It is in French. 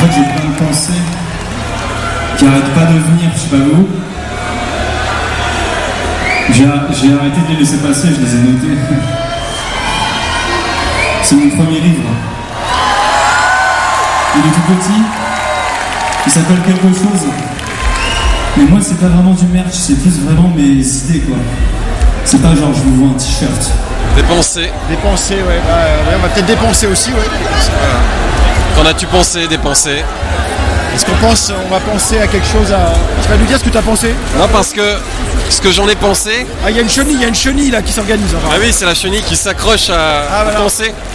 que j'ai plein de pensées qui n'arrêtent pas de venir, je sais pas vous. J'ai arrêté de les laisser passer, je les ai notées. C'est mon premier livre. Il est tout petit, il s'appelle quelque chose. Mais moi, c'est pas vraiment du merch, c'est plus vraiment mes idées, quoi. C'est pas genre je vous vends un t-shirt. Dépenser. Dépenser, ouais. On va peut-être dépenser aussi, ouais. Voilà. Qu'en as-tu pensé, dépenser? Est-ce on va penser à quelque chose à... Tu vas nous dire ce que tu as pensé? Non, parce que ce que j'en ai pensé... Ah, il y a une chenille là qui s'organise. Ah oui, c'est la chenille qui s'accroche à voilà. penser.